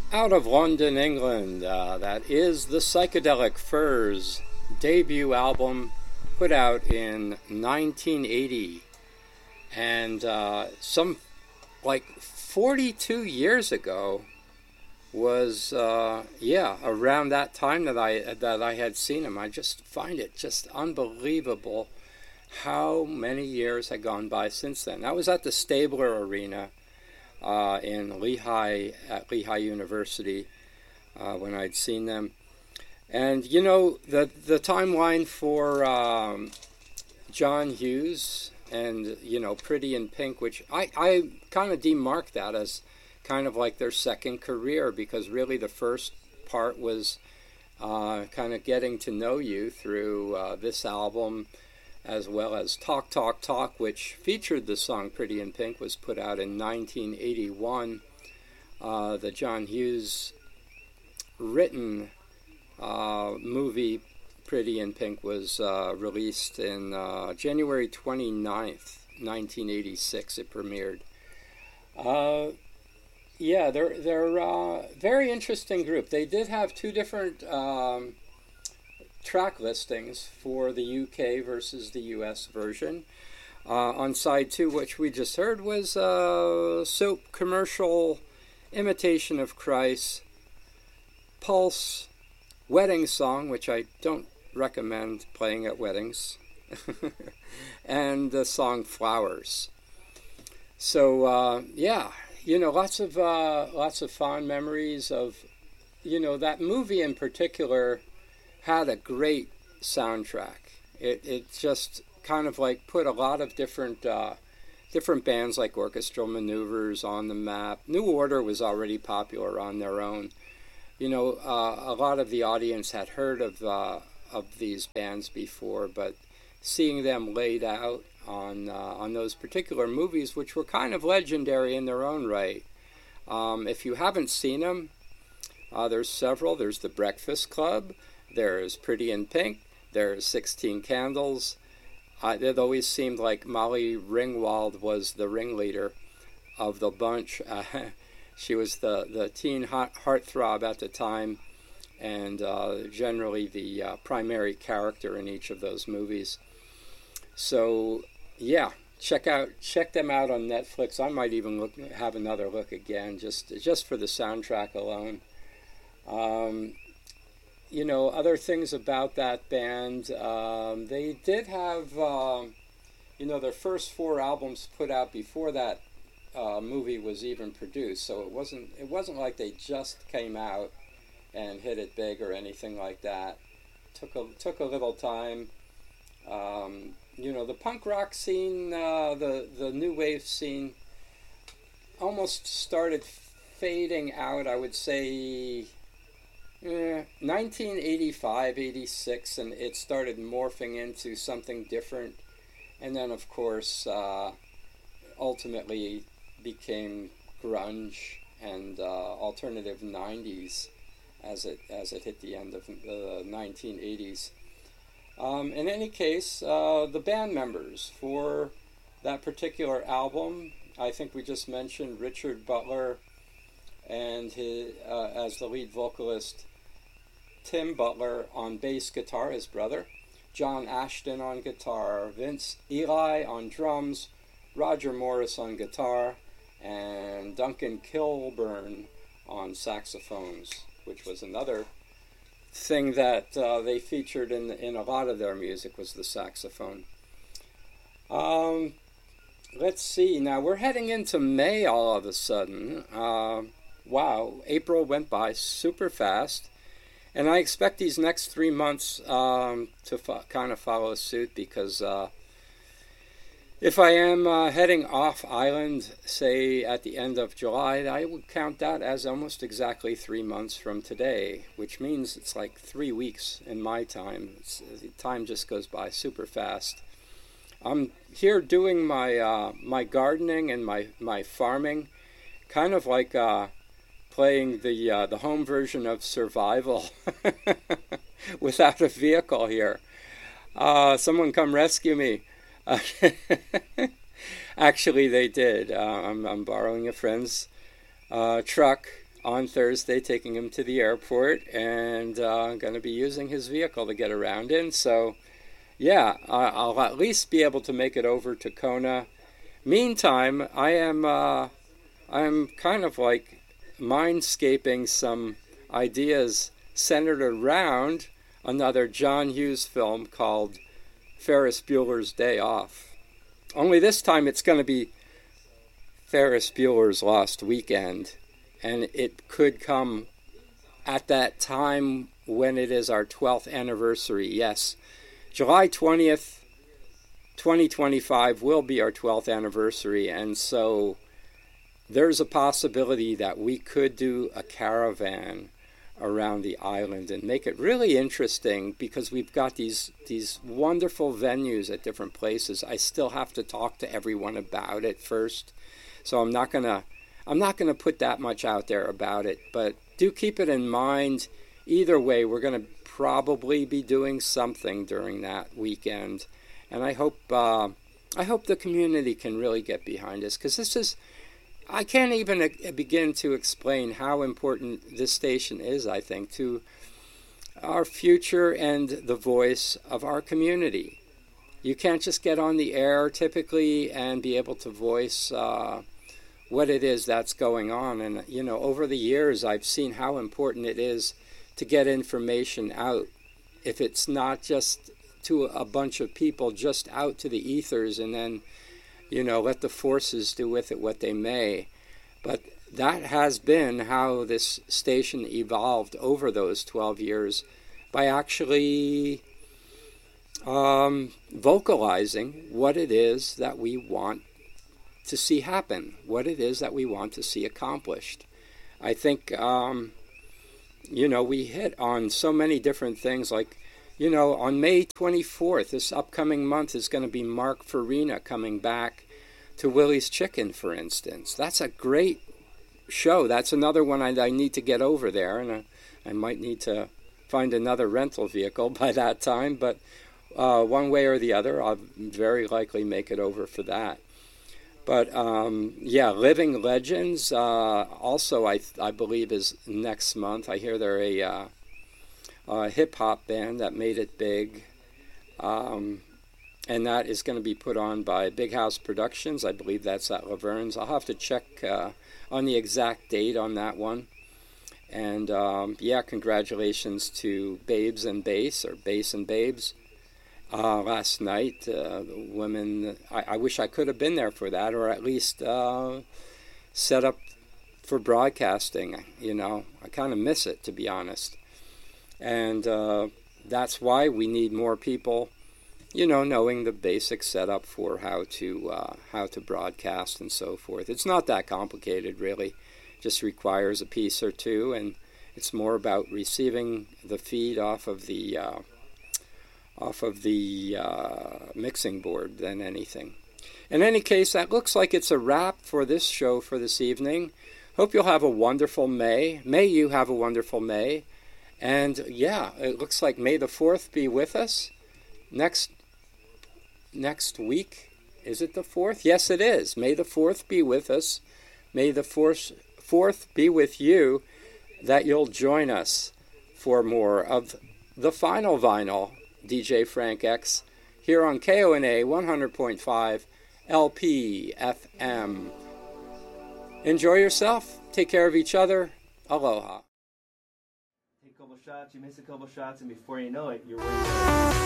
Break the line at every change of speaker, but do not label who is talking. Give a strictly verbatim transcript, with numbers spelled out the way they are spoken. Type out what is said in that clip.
Out of London, England, uh, that is the Psychedelic Furs debut album put out in nineteen eighty. And uh, some like forty-two years ago was, uh, yeah, around that time that I, that I had seen him. I just find it just unbelievable how many years had gone by since then. I was at the Stabler Arena uh, in Lehigh, at Lehigh University, uh, when I'd seen them. And, you know, the, the timeline for um, John Hughes and, you know, Pretty in Pink, which I, I kind of demark that as kind of like their second career, because really the first part was uh, kind of getting to know you through uh, this album, as well as Talk, Talk, Talk, which featured the song Pretty in Pink, was put out in nineteen eighty-one. Uh, the John Hughes written uh, movie Pretty in Pink was uh, released in uh, January twenty-ninth, nineteen eighty-six. It premiered. Uh, yeah, they're they're uh, very interesting group. They did have two different um, track listings for the U K versus the U S version. Uh, on side two, which we just heard, was a soap commercial, Imitation of Christ, Pulse, Wedding Song, which I don't recommend playing at weddings, and the song Flowers. So uh, yeah, you know, lots of uh, lots of fond memories of, you know, that movie in particular had a great soundtrack. It it just kind of like put a lot of different uh, different bands like Orchestral Maneuvers on the map. New Order was already popular on their own. You know, uh, a lot of the audience had heard of uh, of these bands before, but seeing them laid out on uh, on those particular movies, which were kind of legendary in their own right. Um, if you haven't seen them, uh, there's several. There's The Breakfast Club. There's Pretty in Pink. There's sixteen Candles. Uh, it always seemed like Molly Ringwald was the ringleader of the bunch. Uh, she was the, the teen hot heartthrob at the time, and uh, generally the uh, primary character in each of those movies. So, yeah, check out check them out on Netflix. I might even look have another look again, just just for the soundtrack alone. Um, You know, other things about that band, um, they did have, um, you know, their first four albums put out before that uh, movie was even produced. So it wasn't it wasn't like they just came out and hit it big or anything like that. Took a took a little time. Um, you know, the punk rock scene, uh, the the new wave scene, almost started fading out. I would say. Yeah, nineteen eighty-five, eighty-six, and it started morphing into something different. And then, of course, uh, ultimately became grunge and uh, alternative nineties as it as it hit the end of the nineteen eighties. Um, in any case, uh, the band members for that particular album, I think we just mentioned Richard Butler and his, uh, as the lead vocalist, Tim Butler on bass guitar, his brother, John Ashton on guitar, Vince Ely on drums, Roger Morris on guitar, and Duncan Kilburn on saxophones, which was another thing that uh, they featured in in a lot of their music, was the saxophone. Um, let's see. Now we're heading into May all of a sudden. Uh, wow, April went by super fast. And I expect these next three months um, to fo- kind of follow suit, because uh, if I am uh, heading off island, say at the end of July, I would count that as almost exactly three months from today, which means it's like three weeks in my time. It's, the time just goes by super fast. I'm here doing my uh, my gardening and my, my farming, kind of like Uh, playing the uh, the home version of Survival without a vehicle here. Uh, someone come rescue me. Uh, actually, they did. Uh, I'm, I'm borrowing a friend's uh, truck on Thursday, taking him to the airport, and uh, going to be using his vehicle to get around in. So, yeah, I'll at least be able to make it over to Kona. Meantime, I am uh, I'm kind of like mindscaping some ideas centered around another John Hughes film called Ferris Bueller's Day Off. Only this time it's going to be Ferris Bueller's Lost Weekend, and it could come at that time when it is our twelfth anniversary. Yes, July twentieth, twenty twenty-five will be our twelfth anniversary, and so there's a possibility that we could do a caravan around the island and make it really interesting, because we've got these these wonderful venues at different places. I still have to talk to everyone about it first, so I'm not gonna I'm not gonna put that much out there about it, but do keep it in mind. Either way, we're gonna probably be doing something during that weekend, and I hope uh, I hope the community can really get behind us, because this is I can't even begin to explain how important this station is, I think, to our future and the voice of our community. You can't just get on the air typically and be able to voice uh, what it is that's going on. And, you know, over the years, I've seen how important it is to get information out. If it's not just to a bunch of people, just out to the ethers, and then you know, let the forces do with it what they may. But that has been how this station evolved over those twelve years, by actually um, vocalizing what it is that we want to see happen, what it is that we want to see accomplished. I think, um, you know, we hit on so many different things, like, you know, on May twenty-fourth, this upcoming month, is going to be Mark Farina coming back to Willie's Chicken, for instance. That's a great show. That's another one I, I need to get over there, and I, I might need to find another rental vehicle by that time, but uh, one way or the other, I'll very likely make it over for that. But, um, yeah, Living Legends uh, also, I I believe, is next month. I hear they're a... Uh, Uh, hip-hop band that made it big, um, and that is going to be put on by Big House Productions. I believe that's at Laverne's. I'll have to check uh, on the exact date on that one. And um, yeah, congratulations to Babes and Bass, or Bass and Babes, uh, last night. Uh, the women, I, I wish I could have been there for that, or at least uh, set up for broadcasting. You know, I kind of miss it, to be honest. And uh, that's why we need more people, you know, knowing the basic setup for how to uh, how to broadcast and so forth. It's not that complicated, really. Just requires a piece or two, and it's more about receiving the feed off of the uh, off of the uh, mixing board than anything. In any case, that looks like it's a wrap for this show for this evening. Hope you'll have a wonderful May. May you have a wonderful May. And yeah, it looks like May the fourth be with us. Next next week, is it the fourth? Yes, it is. May the fourth be with us. May the fourth, fourth be with you, that you'll join us for more of the final vinyl, D J Frank X, here on K O N A one hundred point five L P F M. Enjoy yourself. Take care of each other. Aloha.
Take a couple shots, you miss a couple shots, and before you know it, you're where you